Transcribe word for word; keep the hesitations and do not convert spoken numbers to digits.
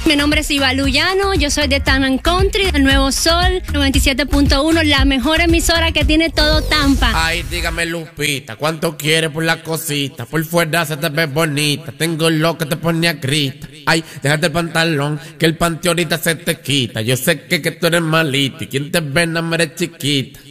Mi nombre es Iva Luyano, yo soy de Tanan Country, del Nuevo Sol, noventa y siete punto uno, la mejor emisora que tiene todo Tampa. Ay, dígame Lupita, ¿cuánto quieres por la cosita? Por fuera se te ve bonita, tengo lo que te pone a grita. Ay, déjate el pantalón, que el panty ahorita se te quita. Yo sé que, que tú eres malita y quien te ve no eres chiquita.